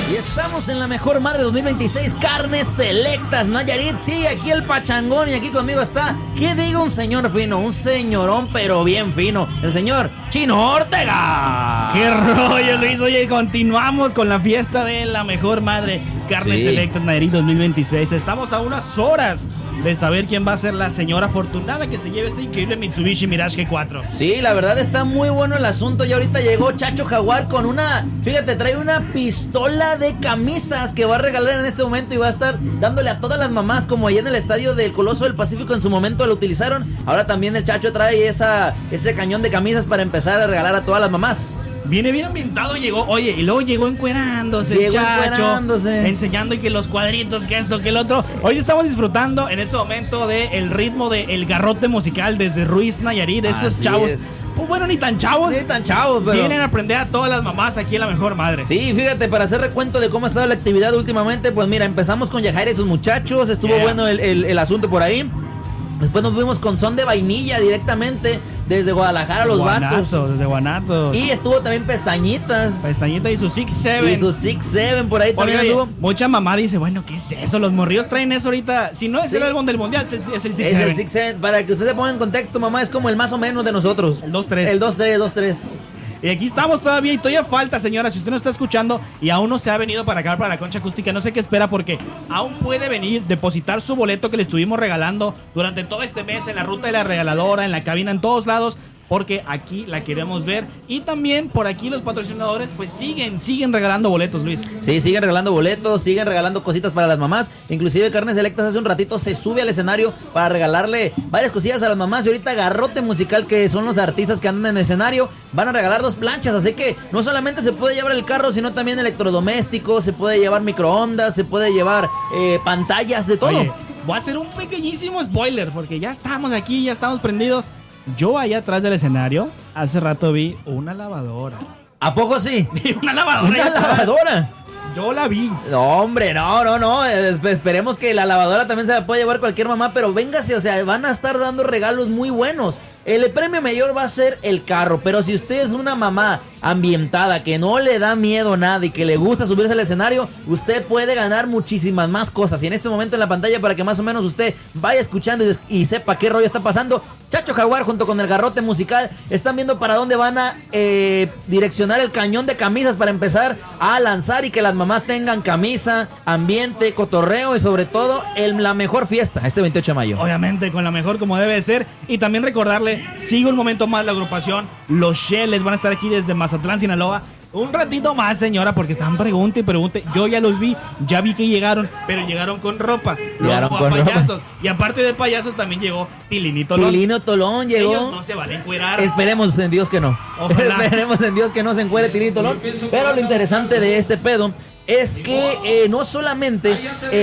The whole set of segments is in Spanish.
Y estamos en la mejor madre 2026, Carnes Selectas Nayarit. Sí, aquí el pachangón y aquí conmigo está, ¿qué digo? Un señor fino, un señorón pero bien fino, el señor Chino Ortega. ¡Qué rollo, Luis! Oye, continuamos con la fiesta de la mejor madre Carnes Selectas Nayarit 2026. Estamos a unas horas de saber quién va a ser la señora afortunada que se lleve este increíble Mitsubishi Mirage G4. Sí, la verdad está muy bueno el asunto. Y ahorita llegó Chacho Jaguar con fíjate, trae una pistola de camisas que va a regalar en este momento y va a estar dándole a todas las mamás, como allá en el estadio del Coloso del Pacífico en su momento lo utilizaron. Ahora también el Chacho trae ese cañón de camisas para empezar a regalar a todas las mamás. Viene bien ambientado, llegó, oye, y luego llegó encuerándose, enseñando y que los cuadritos, que esto, que el otro. Hoy estamos disfrutando en este momento del ritmo del garrote musical desde Ruiz, Nayarit. Estos chavos, pues bueno, ni tan chavos, pero vienen a aprender a todas las mamás aquí en La Mejor Madre. Sí, fíjate, para hacer recuento de cómo ha estado la actividad últimamente, pues mira, empezamos con Yajaira y sus muchachos, estuvo bueno el asunto por ahí. Después nos fuimos con Son de Vainilla directamente desde Guadalajara a los Vatos. Desde Guanatos. Y estuvo también Pestañitas. Pestañita y su 6-7. Y su 6-7 por ahí también estuvo. Mucha mamá dice, bueno, ¿qué es eso? Los morrillos traen eso ahorita. Si no es el álbum del mundial, es el 6-7. Es el 6-7. Para que usted se ponga en contexto, mamá, es como el más o menos de nosotros. El 2-3. El 2-3. Y aquí estamos todavía y todavía falta, señora. Si usted no está escuchando y aún no se ha venido para acá, para la Concha Acústica, no sé qué espera, porque aún puede venir, depositar su boleto que le estuvimos regalando durante todo este mes en la ruta de la regaladora, en la cabina, en todos lados, porque aquí la queremos ver. Y también por aquí los patrocinadores pues siguen regalando boletos, Luis. Sí, siguen regalando boletos, siguen regalando cositas para las mamás. Inclusive Carnes Selectas hace un ratito se sube al escenario para regalarle varias cosillas a las mamás. Y ahorita Garrote Musical, que son los artistas que andan en el escenario, van a regalar 2 planchas. Así que no solamente se puede llevar el carro, sino también electrodomésticos, se puede llevar microondas, se puede llevar pantallas, de todo. Oye, voy a hacer un pequeñísimo spoiler, porque ya estamos aquí, ya estamos prendidos. Yo allá atrás del escenario, hace rato vi una lavadora. ¿A poco sí? Una lavadora. ¿Una lavadora? Yo la vi. No, hombre, no. Esperemos que la lavadora también se la pueda llevar cualquier mamá, pero véngase, o sea, van a estar dando regalos muy buenos. El premio mayor va a ser el carro, pero si usted es una mamá ambientada, que no le da miedo nada y que le gusta subirse al escenario, usted puede ganar muchísimas más cosas. Y en este momento en la pantalla, para que más o menos usted vaya escuchando y sepa qué rollo está pasando, Chacho Jaguar junto con el Garrote Musical están viendo para dónde van a direccionar el cañón de camisas para empezar a lanzar y que las mamás tengan camisa, ambiente, cotorreo y sobre todo la mejor fiesta este 28 de mayo. Obviamente con la mejor como debe ser. Y también recordarle, sigue un momento más la agrupación Los Shells, van a estar aquí desde Mazatlán, Sinaloa. Un ratito más, señora, porque están pregunte y pregunte. Yo ya los vi, ya vi que llegaron, pero llegaron con ropa. Llegaron con payasos. ropa. Y aparte de payasos también llegó Tilín Tolón. Tilín Tolón llegó. Ellos no se van a encuerar. Esperemos en Dios que no. Ojalá. Esperemos en Dios que no se encuere Tilín Tolón. Pero lo interesante de este pedo es que no solamente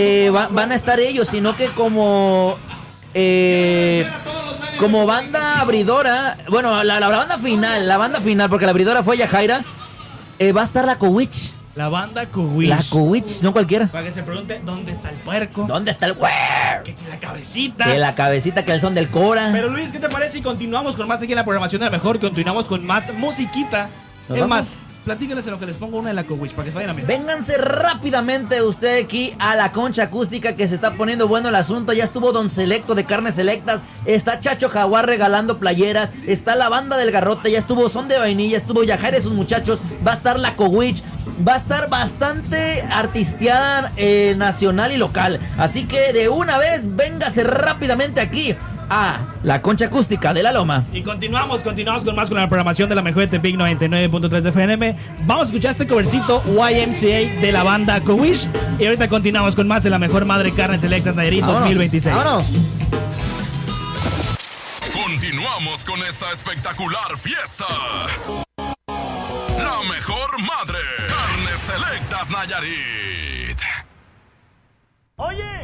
van a estar ellos, sino que como banda abridora, bueno, la banda final, porque la abridora fue Yajaira, va a estar la Cowitch. La banda Cowitch. La Cowitch, no cualquiera. Para que se pregunte, ¿dónde está el puerco? ¿Dónde está el puerco? Que si la cabecita. Que la cabecita, que el son del Cora. Pero Luis, ¿qué te parece si continuamos con más aquí en la programación de La Mejor? Continuamos con más musiquita. Es más, platíquenles en lo que les pongo una de la Cowitch para que se vayan a mirar. Vénganse rápidamente usted aquí a la Concha Acústica, que se está poniendo bueno el asunto. Ya estuvo Don Selecto de Carnes Selectas, está Chacho Jaguar regalando playeras, está la banda del Garrote, ya estuvo Son de Vainilla, estuvo Yajaira y sus muchachos, va a estar la Cowitch, va a estar bastante artisteada nacional y local. Así que de una vez, véngase rápidamente aquí a la Concha Acústica de La Loma. Y continuamos con la programación de la mejor de Tepic 99.3 de FM. Vamos a escuchar este covercito YMCA de la banda Cowitch. Y ahorita continuamos con más de La Mejor Madre Carnes Selectas Nayarit 2026. ¡Vámonos! Continuamos con esta espectacular fiesta. La Mejor Madre Carnes Selectas Nayarit. Oye,